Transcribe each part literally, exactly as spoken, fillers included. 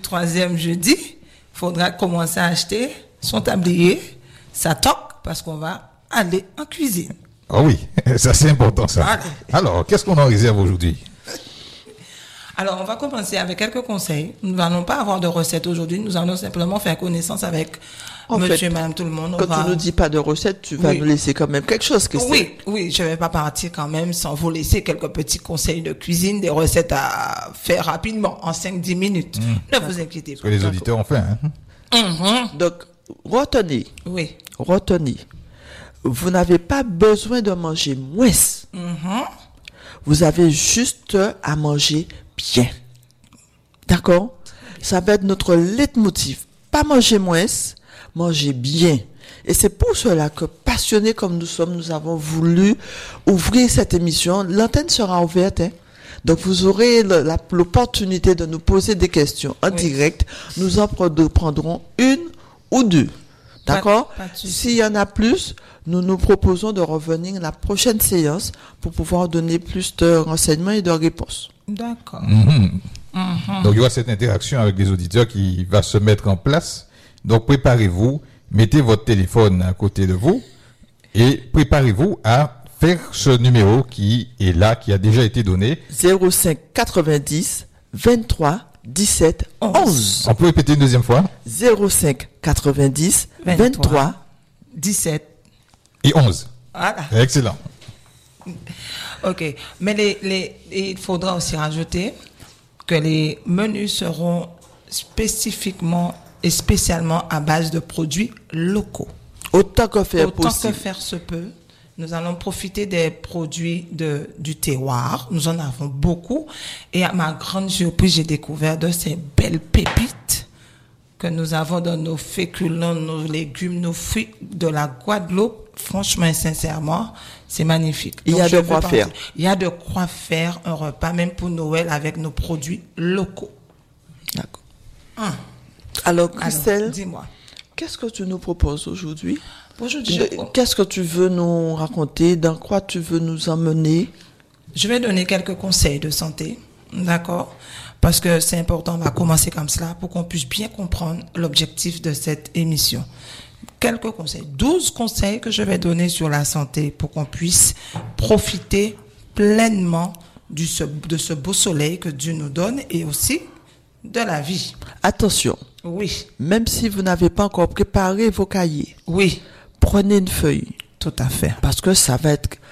troisième jeudi, il faudra commencer à acheter son tablier, sa toque, parce qu'on va aller en cuisine. Ah oui, ça c'est important ça. Allez. Alors, qu'est-ce qu'on en réserve aujourd'hui? Alors, on va commencer avec quelques conseils. Nous n'allons pas avoir de recettes aujourd'hui. Nous allons simplement faire connaissance avec en monsieur fait, et madame tout le monde. On quand va... tu ne dis pas de recettes, tu vas oui. nous laisser quand même quelque chose. Oui, c'est... oui, je ne vais pas partir quand même sans vous laisser quelques petits conseils de cuisine, des recettes à faire rapidement, en cinq à dix minutes. Mmh. Ne vous inquiétez pas. Ce que les auditeurs ont fait. Hein? Mmh. Donc, retenez. Oui. Retenez. Vous n'avez pas besoin de manger moins. Mmh. Vous avez juste à manger bien. D'accord? Ça va être notre leitmotiv. Pas manger moins, manger bien. Et c'est pour cela que, passionnés comme nous sommes, nous avons voulu ouvrir cette émission. L'antenne sera ouverte. Hein? Donc, vous aurez le, la, l'opportunité de nous poser des questions en oui. direct. Nous en prendrons une ou deux. D'accord? Pas, pas S'il y en a plus, nous nous proposons de revenir à la prochaine séance pour pouvoir donner plus de renseignements et de réponses. D'accord. Mmh. Mmh. Donc, il y aura cette interaction avec les auditeurs qui va se mettre en place. Donc, préparez-vous, mettez votre téléphone à côté de vous et préparez-vous à faire ce numéro qui est là, qui a déjà été donné. zéro cinq quatre-vingt-dix vingt-trois dix-sept onze. On peut répéter une deuxième fois. zéro cinq quatre-vingt-dix vingt-trois dix-sept et onze. Voilà. Excellent. Ok, mais les, les, il faudra aussi rajouter que les menus seront spécifiquement et spécialement à base de produits locaux. Autant que faire Autant possible. que faire se peut. Nous allons profiter des produits de, du terroir. Nous en avons beaucoup. Et à ma grande surprise, j'ai découvert de ces belles pépites que nous avons dans nos féculents, nos légumes, nos fruits de la Guadeloupe. Franchement et sincèrement, c'est magnifique. Il y a de quoi faire. Il y a de quoi faire un repas, même pour Noël, avec nos produits locaux. D'accord. Hum. Alors, Christelle, Alors, dis-moi. Qu'est-ce que tu nous proposes aujourd'hui? Aujourd'hui, je... Qu'est-ce que tu veux nous raconter? Dans quoi tu veux nous emmener? Je vais donner quelques conseils de santé, d'accord? Parce que c'est important, on va commencer comme cela pour qu'on puisse bien comprendre l'objectif de cette émission. Quelques conseils, douze conseils que je vais donner sur la santé pour qu'on puisse profiter pleinement du, de ce beau soleil que Dieu nous donne et aussi de la vie. Attention. Oui. Même si vous n'avez pas encore préparé vos cahiers. Oui. Prenez une feuille. Tout à fait. Parce que ça va être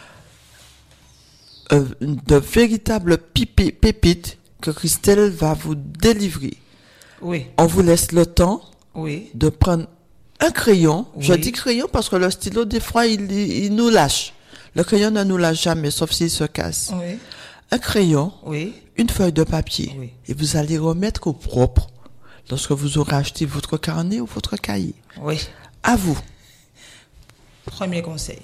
euh, de véritables pipi, pépites que Christelle va vous délivrer. Oui. On vous laisse le temps oui. de prendre un crayon. Oui. Je dis crayon parce que le stylo, des fois, il, il nous lâche. Le crayon ne nous lâche jamais, sauf s'il se casse. Oui. Un crayon, oui. une feuille de papier. Oui. Et vous allez remettre au propre lorsque vous aurez acheté votre carnet ou votre cahier. Oui. À vous. Premier conseil.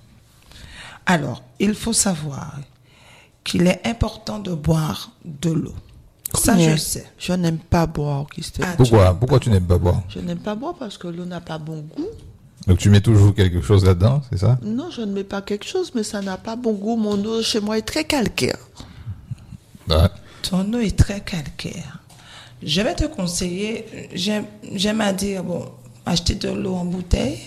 Alors, il faut savoir qu'il est important de boire de l'eau. Ça, Combien? je sais. Je n'aime pas boire, Christelle. Ah, Pourquoi, tu Pourquoi tu n'aimes pas boire? Je n'aime pas boire parce que l'eau n'a pas bon goût. Donc tu mets toujours quelque chose là-dedans, c'est ça? Non, je ne mets pas quelque chose, mais ça n'a pas bon goût. Mon eau chez moi est très calcaire. Bah. Ton eau est très calcaire. Je vais te conseiller, j'aime, j'aime à dire, bon, acheter de l'eau en bouteille.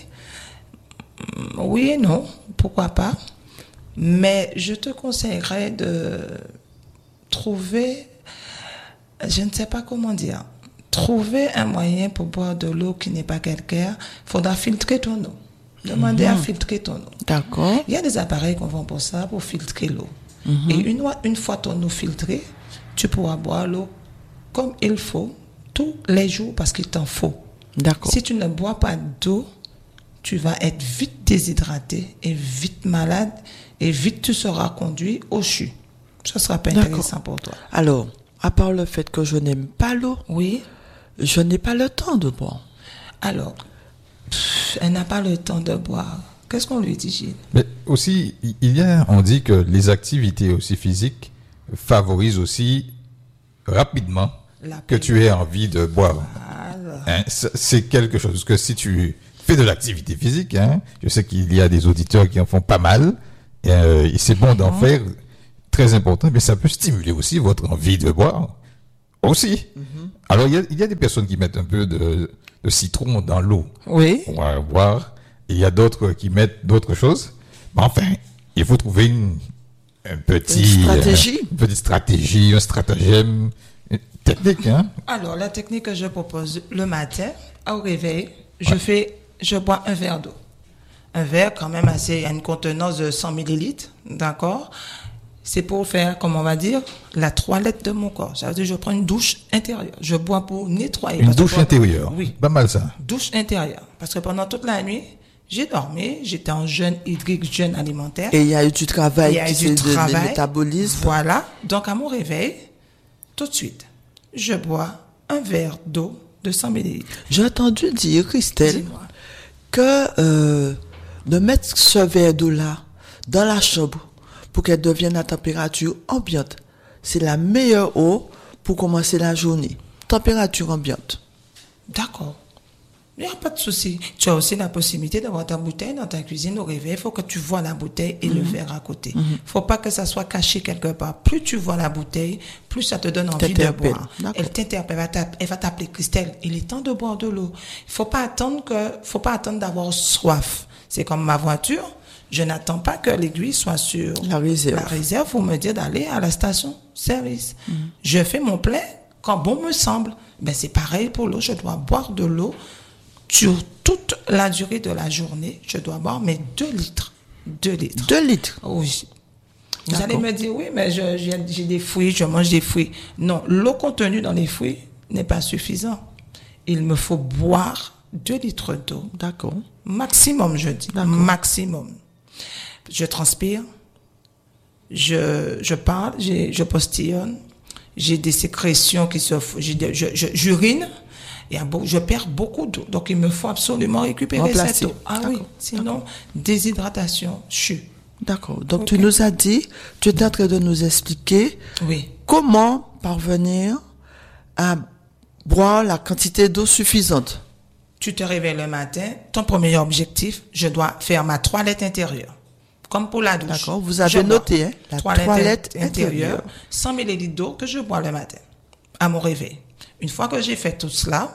Oui et non, pourquoi pas. Mais je te conseillerais de trouver, je ne sais pas comment dire, trouver un moyen pour boire de l'eau qui n'est pas calcaire. Il faudra filtrer ton eau. Demander mmh. à filtrer ton eau. D'accord. Il y a des appareils qu'on vend pour ça, pour filtrer l'eau. Mmh. Et une, une fois ton eau filtrée, tu pourras boire l'eau comme il faut, tous les jours, parce qu'il t'en faut. D'accord. Si tu ne bois pas d'eau, tu vas être vite déshydraté et vite malade, et vite tu seras conduit au CHU. Ce ne sera pas D'accord. intéressant pour toi. Alors, à part le fait que je n'aime pas l'eau, oui, je n'ai pas le temps de boire. Alors, pff, elle n'a pas le temps de boire. Qu'est-ce qu'on lui dit, Gilles? Mais aussi, il y a, on dit que les activités aussi physiques favorisent aussi rapidement que tu aies envie de boire. Hein, c'est quelque chose, parce que si tu fais de l'activité physique, hein, je sais qu'il y a des auditeurs qui en font pas mal, et, euh, et c'est bon d'en mmh. faire, très important, mais ça peut stimuler aussi votre envie de boire, aussi. Mmh. Alors, il y a, il y a des personnes qui mettent un peu de, de citron dans l'eau. Oui. On va boire. Il y a d'autres qui mettent d'autres choses. Mais enfin, il faut trouver une, un petit, une stratégie. Euh, une petite stratégie, un stratagème, une technique, hein. Alors, la technique que je propose le matin, au réveil, je ouais. fais, je bois un verre d'eau. Un verre quand même assez, à une contenance de cent millilitres, d'accord? C'est pour faire, comme on va dire, la toilette de mon corps. Ça veut dire, je prends une douche intérieure. Je bois pour nettoyer. Une douche bois, intérieure. Oui. Pas mal ça. Douche intérieure. Parce que pendant toute la nuit, j'ai dormi, j'étais en jeûne hydrique, jeûne alimentaire. Et il y a eu du travail, il y a eu du de, travail. de métabolisme. Voilà. Donc, à mon réveil, tout de suite, je bois un verre d'eau de cent millilitres. J'ai entendu dire, Christelle, que euh, de mettre ce verre d'eau-là dans la chambre pour qu'elle devienne à température ambiante, c'est la meilleure eau pour commencer la journée. Température ambiante. D'accord. Il n'y a pas de souci. Tu as aussi la possibilité d'avoir ta bouteille dans ta cuisine au réveil. Il faut que tu vois la bouteille et mm-hmm. le verre à côté. Il mm-hmm. ne faut pas que ça soit caché quelque part. Plus tu vois la bouteille, plus ça te donne envie de boire. Elle t'interpelle, elle va t'appeler Christelle. Il est temps de boire de l'eau. Il faut pas attendre que, faut pas attendre d'avoir soif. C'est comme ma voiture. Je n'attends pas que l'aiguille soit sur la réserve. La réserve pour me dire d'aller à la station service. Mm-hmm. Je fais mon plein quand bon me semble. Ben, c'est pareil pour l'eau. Je dois boire de l'eau. Sur toute la durée de la journée, je dois boire mes deux litres. Deux litres. Deux litres? Oui. Vous D'accord. allez me dire, oui, mais je, j'ai, j'ai des fruits, je mange des fruits. Non, l'eau contenue dans les fruits n'est pas suffisante. Il me faut boire deux litres d'eau. D'accord. Maximum, je dis. D'accord. Maximum. Je transpire, je, je parle, j'ai, je postillonne, j'ai des sécrétions qui se, j'ai des, je, je, j'urine. Et je perds beaucoup d'eau. Donc, il me faut absolument récupérer Remplacer. cette eau. Ah D'accord. oui, sinon, D'accord. déshydratation, chute. D'accord. Donc, okay. tu nous as dit, tu es en train de nous expliquer oui. comment parvenir à boire la quantité d'eau suffisante. Tu te réveilles le matin, ton premier objectif, je dois faire ma toilette intérieure. Comme pour la douche. D'accord. Vous avez noté, hein, la toilette, toilette intérieure, intérieure, cent millilitres d'eau que je bois le matin, à mon réveil. Une fois que j'ai fait tout cela,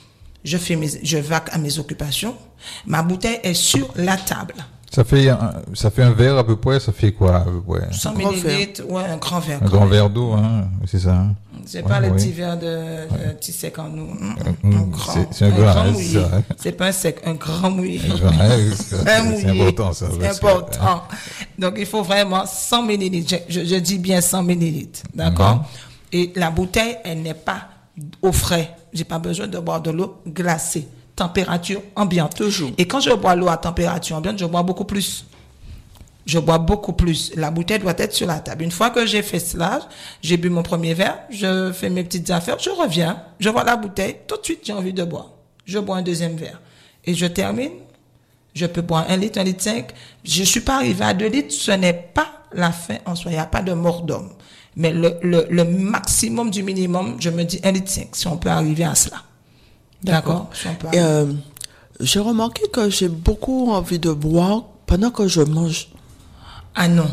je fais mes, je vaque à mes occupations. Ma bouteille est sur la table. Ça fait un, ça fait un verre à peu près, ça fait quoi à peu près? cent millilitres, ouais, un grand verre. Un grand verre d'eau, hein, c'est ça. Hein? C'est ouais, pas ouais. le petit verre de, de petit sec en nous. Un, un grand, c'est, c'est un, un grand, grand mouillé. Ça, hein? C'est pas un sec, un grand mouillé. Un grand, hein, c'est, un mouillé. C'est important ça. C'est important. Que, hein. Donc il faut vraiment cent millilitres. Je, je, je dis bien cent millilitres, d'accord? Mm-hmm. Et la bouteille, elle n'est pas au frais. J'ai pas besoin de boire de l'eau glacée. Température ambiante. Toujours. Et quand je bois l'eau à température ambiante, je bois beaucoup plus. Je bois beaucoup plus. La bouteille doit être sur la table. Une fois que j'ai fait cela, j'ai bu mon premier verre, je fais mes petites affaires, je reviens, je vois la bouteille, tout de suite j'ai envie de boire. Je bois un deuxième verre. Et je termine. Je peux boire un litre, un litre cinq. Je suis pas arrivé à deux litres. Ce n'est pas la fin en soi. Il n'y a pas de mort d'homme. Mais le, le, le maximum du minimum, je me dis un litre cinq, si on peut arriver à cela. D'accord. Si on peut Et euh, j'ai remarqué que j'ai beaucoup envie de boire pendant que je mange. Ah non.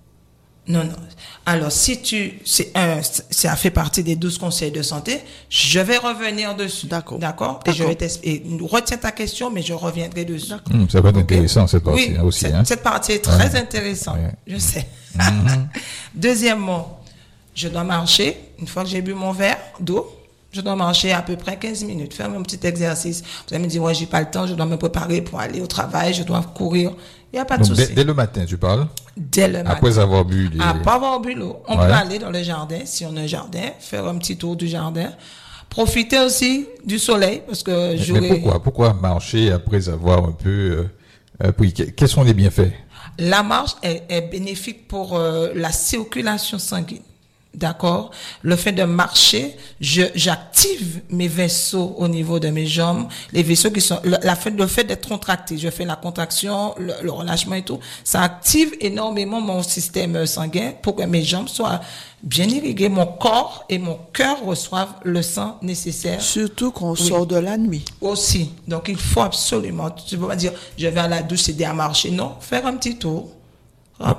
Non, non. Alors, si tu, c'est un, ça fait partie des douze conseils de santé, je vais revenir dessus. D'accord. D'accord. Et je vais t'expliquer. Retiens ta question, mais je reviendrai dessus. D'accord. Mmh, ça va être okay. intéressant, cette partie oui, aussi. Cette, hein. cette partie est très ouais. intéressante. Ouais. Je sais. Mmh. Deuxièmement, je dois marcher. Une fois que j'ai bu mon verre d'eau, je dois marcher à peu près quinze minutes, faire mon petit exercice. Vous allez me dire, ouais, j'ai pas le temps, je dois me préparer pour aller au travail, je dois courir. Il n'y a pas de Donc, souci. Dès, dès le matin, tu parles? Dès le matin. Après avoir bu les... Après avoir bu l'eau. On ouais. peut aller dans le jardin, si on a un jardin, faire un petit tour du jardin. Profiter aussi du soleil, parce que mais, j'aurais... mais pourquoi? Pourquoi marcher après avoir un peu euh, pris? Quels sont les bienfaits? La marche est, est bénéfique pour euh, la circulation sanguine. D'accord? Le fait de marcher, je, j'active mes vaisseaux au niveau de mes jambes, les vaisseaux qui sont, le, la fait, le fait d'être contracté, je fais la contraction, le, le relâchement et tout, ça active énormément mon système sanguin pour que mes jambes soient bien irriguées, mon corps et mon cœur reçoivent le sang nécessaire. Surtout qu'on oui. sort de la nuit. Aussi. Donc, il faut absolument, tu peux pas dire, je vais à la douche, c'est à marcher. Non, faire un petit tour. Ah.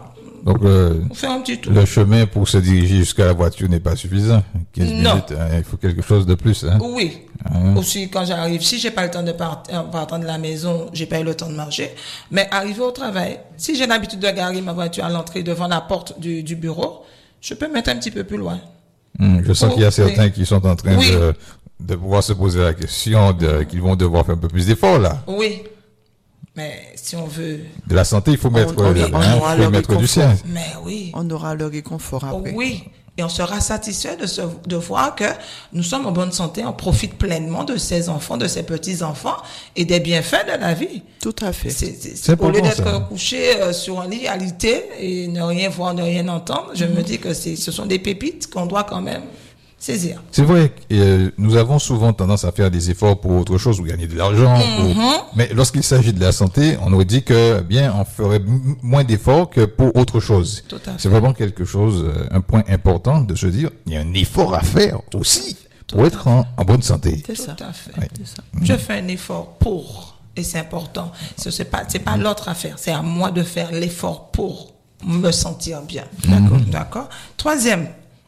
Donc, euh, on fait un petit tour. Le chemin pour se diriger jusqu'à la voiture n'est pas suffisant. quinze Non. minutes, hein, il faut quelque chose de plus. Hein. Oui. Hein. Aussi, quand j'arrive, si j'ai pas le temps de partir, en partant de la maison, j'ai pas eu le temps de marcher. Mais arriver au travail, si j'ai l'habitude de garer ma voiture à l'entrée devant la porte du, du bureau, je peux mettre un petit peu plus loin. Hum, je sens Oh, qu'il y a certains oui. qui sont en train Oui. de, de pouvoir se poser la question, de, qu'ils vont devoir faire un peu plus d'efforts là. Oui. Mais si on veut, De la santé, il faut mettre, on- euh, on hein, aura il faut le mettre du réconfort. sien. mais oui. On aura le réconfort après. Oui. Et on sera satisfait de, se, de voir que nous sommes en bonne santé, on profite pleinement de ces enfants, de ces petits-enfants et des bienfaits de la vie. Tout à fait. C'est, c'est, C'est au lieu important, d'être ça. couché euh, sur un lit à alité et ne rien voir, ne rien entendre, je me dis que c'est, ce sont des pépites qu'on doit quand même saisir. C'est vrai, et, euh, nous avons souvent tendance à faire des efforts pour autre chose, ou gagner de l'argent. pour- Mais lorsqu'il s'agit de la santé, on aurait dit que, bien, on ferait m- moins d'efforts que pour autre chose. Tout à fait. C'est vraiment quelque chose, euh, un point important de se dire, il y a un effort à faire aussi pour être en, en bonne santé. C'est Tout ça. à fait. Ouais. C'est ça. Je fais un effort pour, et c'est important. Ce c'est pas, c'est pas l'autre à faire, c'est à moi de faire l'effort pour me sentir bien. D'accord. D'accord. Troisième.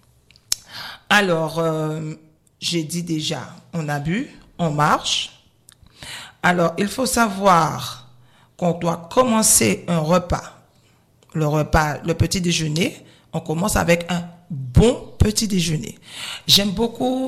Alors, euh, j'ai dit déjà, on a bu, on marche. Alors, il faut savoir qu'on doit commencer un repas. Le repas, le petit déjeuner, on commence avec un bon petit déjeuner. J'aime beaucoup,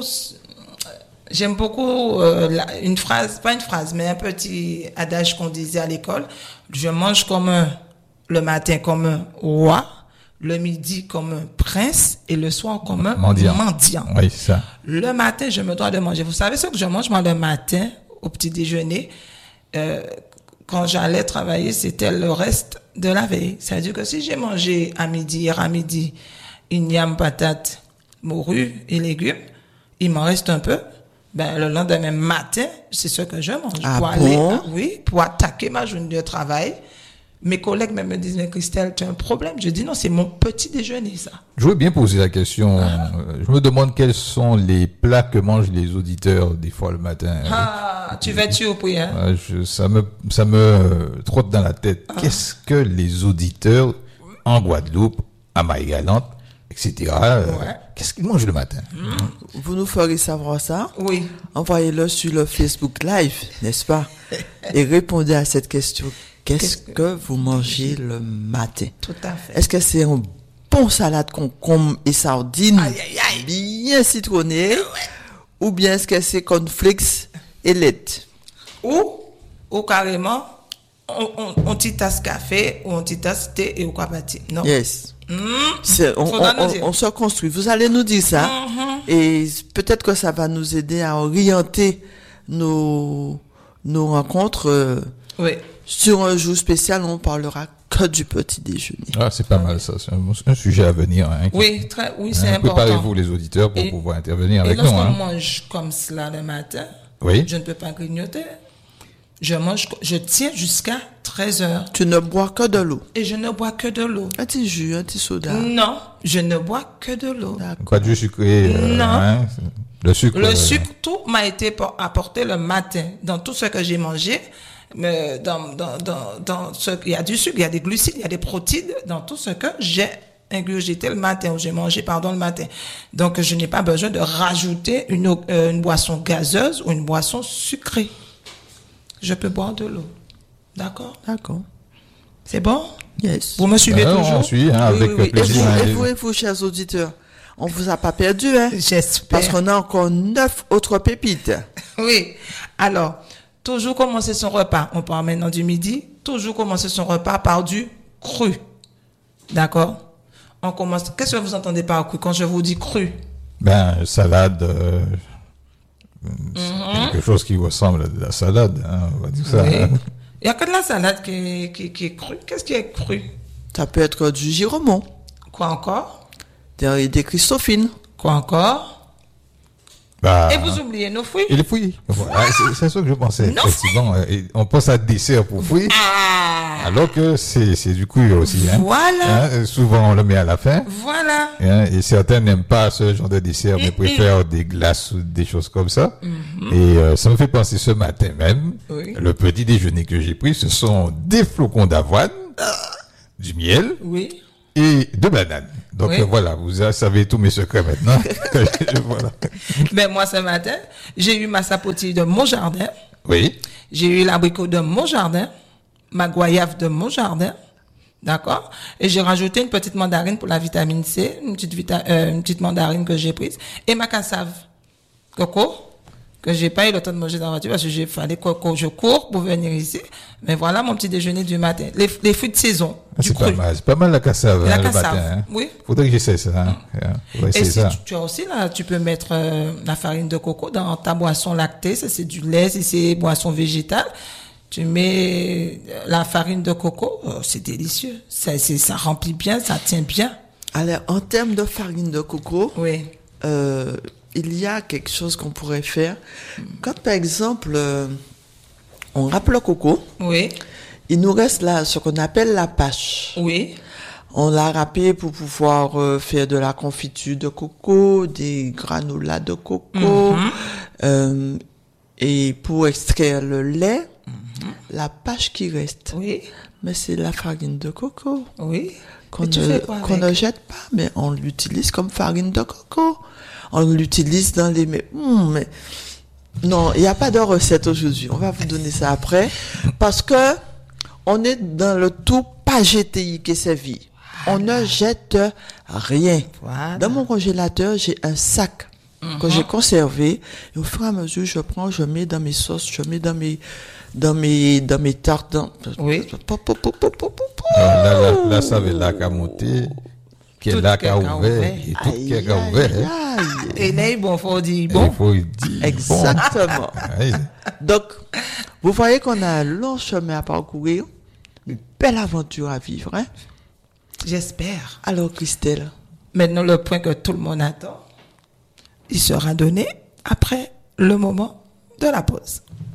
j'aime beaucoup euh, la- une phrase, pas une phrase, mais un petit adage qu'on disait à l'école. Je mange comme un, le matin comme un roi, le midi comme un prince et le soir comme un Mendiant. mendiant. Oui, c'est ça. Le matin, je me dois de manger. Vous savez ce que je mange, moi, le matin, au petit déjeuner, euh, quand j'allais travailler, c'était le reste de la veille. C'est-à-dire que si j'ai mangé à midi, hier à midi, une yam patate, morue et légumes, il m'en reste un peu. Ben, le lendemain matin, c'est ce que je mange. Ah pour bon? aller, ah oui, pour attaquer ma journée de travail. Mes collègues même me disent, mais Christelle, tu as un problème. Je dis, non, c'est mon petit déjeuner, ça. Je voulais bien poser la question. euh, Je me demande quels sont les plats que mangent les auditeurs des fois le matin. Ah, tu vas être surpris, hein? Ouais, je- ça me, ça me euh, trotte dans la tête. Ah. Qu'est-ce que les auditeurs en Guadeloupe, à Marie-Galante, et cetera, euh, Ouais. qu'est-ce qu'ils mangent le matin? Vous nous ferez savoir ça. Oui. Envoyez-le sur le Facebook Live, n'est-ce pas? Et répondez à cette question. Qu'est-ce Qu'est-ce que vous mangez le matin? Tout à fait. Est-ce que c'est un bon salade concombre et sardines, Aïe, aïe, aïe. bien citronné, ou bien est-ce que c'est cornflakes et lait? Ou, ou carrément, on, on, on t'y tasse café, ou on t'y tasse thé et ou quoi bâtir. Non. Yes. Hmm. C'est- on, Faudra on- nous dire. on- on se construit. Vous allez nous dire ça. Mhm. Et peut-être que ça va nous aider à orienter nos, nos rencontres. euh, Oui. sur un jour spécial, on parlera que du petit déjeuner. Ah, c'est pas mal ça. C'est un, c'est un sujet à venir. Hein, qui- Oui, très, oui, c'est hein, important. Préparez-vous les auditeurs pour Et- pouvoir intervenir Et avec nous. lorsqu'on Hein. mange comme cela le matin, Oui. je ne peux pas grignoter. Je mange, je tiens jusqu'à treize heures. Tu ne bois que de l'eau. Et je ne bois que de l'eau. Un petit jus, un petit soda. Non, je ne bois que de l'eau. D'accord. Pas de jus sucré. euh, Non. hein, le sucre. Le euh, sucre, tout m'a été por- apporté le matin. Dans tout ce que j'ai mangé, mais dans, dans, dans, dans ce, il y a du sucre, il y a des glucides, il y a des protéines dans tout ce que j'ai ingurgité le matin, ou j'ai mangé, pardon, le matin. Donc, je n'ai pas besoin de rajouter une, eau- euh, une boisson gazeuse ou une boisson sucrée. Je peux boire de l'eau. D'accord? D'accord. C'est bon? Yes. Vous me suivez Ben, toujours? on suit, hein, Oui, avec oui, oui. Et plaisir. vous, hein, et les- vous, et vous, chers auditeurs, on vous a pas perdu, hein? J'espère. Parce qu'on a encore neuf autres pépites. Oui. Alors, toujours commencer son repas. On parle maintenant du midi. Toujours commencer son repas par du cru. D'accord? On commence. Qu'est-ce que vous entendez par cru quand je vous dis cru? Ben, salade. euh, Quelque chose qui ressemble à de la salade. Hein, on va dire ça. Oui. hein. Il n'y a que de la salade qui est, qui, qui est crue. Qu'est-ce qui est cru? Ça peut être du giromon, Quoi encore? des, des christophines. Quoi encore? Bah, Et vous oubliez nos fruits? et les fruits. Voilà, c'est- c'est ça que je pensais. Non. Effectivement, euh, et on pense à dessert pour fruits, Ah! alors que c'est c'est du cru aussi. Hein. Voilà. Hein, souvent, on le met à la fin. Voilà. Hein, et certains n'aiment pas ce genre de dessert, mais Mm-mm. préfèrent des glaces ou des choses comme ça. Mm-hmm. Et euh, ça me fait penser ce matin même, Oui. le petit déjeuner que j'ai pris, ce sont des flocons d'avoine, du miel, Oui. et de bananes. Donc Oui. euh, voilà, vous savez tous mes secrets maintenant. Voilà. Ben, moi, ce matin, j'ai eu ma sapotille de mon jardin. Oui. J'ai eu l'abricot de mon jardin. Ma goyave de mon jardin. D'accord? Et j'ai rajouté une petite mandarine pour la vitamine C. Une petite vita, euh, une petite mandarine que j'ai prise. Et ma cassave. Coco. Que j'ai pas eu le temps de manger dans la voiture parce que j'ai fallu que, que je cours pour venir ici. Mais voilà mon petit déjeuner du matin. Les, les fruits de saison. Ah, Du c'est pas cru. mal, c'est pas mal la cassave, La hein, cassave, le matin. Hein. oui. Faudrait que j'essaie ça. Hein. Faudrait Et essayer si ça. tu, tu as aussi là, tu peux mettre euh, la farine de coco dans ta boisson lactée. Ça c'est du lait, si c'est boisson végétale. Tu mets la farine de coco, oh, c'est délicieux. Ça, c'est, ça remplit bien, ça tient bien. Alors, en termes de farine de coco, Oui. euh, il y a quelque chose qu'on pourrait faire. Quand, par exemple, euh, on râpe le coco, Oui. il nous reste là ce qu'on appelle la pâche. Oui. On l'a râpé pour pouvoir euh, faire de la confiture de coco, des granulats de coco, Mm-hmm. euh, et pour extraire le lait, mm-hmm. la pâche qui reste. Oui. Mais c'est la farine de coco. Oui. Qu'on Et tu ne, fais quoi qu'on avec? ne jette pas, mais on l'utilise comme farine de coco. On l'utilise dans les... Mais, hum, mais non, il n'y a pas de recette aujourd'hui. On va vous donner ça après. Parce que on est dans le tout pas jeter qui est servi. On ne jette rien. Voilà. Dans mon congélateur, j'ai un sac Mm-hmm. que j'ai conservé. Et au fur et à mesure, je prends, je mets dans mes sauces, je mets dans mes, dans mes, dans mes tartes. Dans... Oui. Alors là, là, là, ça veut là qu'à monter, qu'elle Tout là qu'à qu'elle a ouvert, ouvert. et tout Aïe, qu'elle a aïe, ouvert. hein. aïe. Et là, bon, faut dire Il bon. faut dire. Exactement. Bon. Ouais. Donc, vous voyez qu'on a un long chemin à parcourir, une belle aventure à vivre, hein? J'espère. Alors, Christelle, Maintenant, le point que tout le monde attend, il sera donné après le moment de la pause.